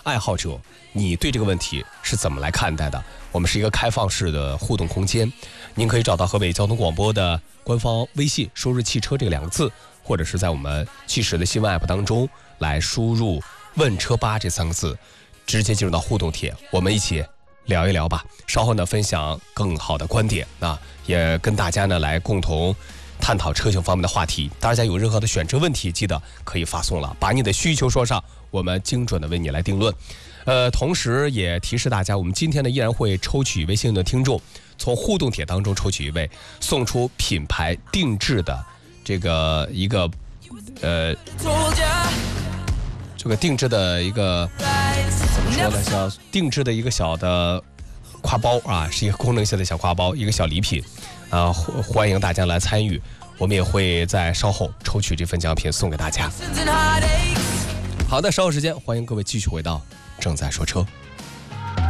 爱好者，你对这个问题是怎么来看待的？我们是一个开放式的互动空间，您可以找到河北交通广播的官方微信，输入汽车这2个字，或者是在我们即时的新闻 app 当中来输入问车吧这3个字，直接进入到互动帖，我们一起聊一聊吧。稍后呢，分享更好的观点啊，也跟大家呢来共同探讨车型方面的话题。大家有任何的选车问题，记得可以发送了，把你的需求说上，我们精准的为你来定论。同时也提示大家，我们今天呢依然会抽取一位幸运的听众，从互动帖当中抽取一位，送出品牌定制的这个一个这个定制的一个怎么说呢？叫定制的一个小的挎包啊，是一个功能性的小挎包，一个小礼品啊，欢迎大家来参与。我们也会在稍后抽取这份奖品送给大家。好的，稍后时间，欢迎各位继续回到正在说车。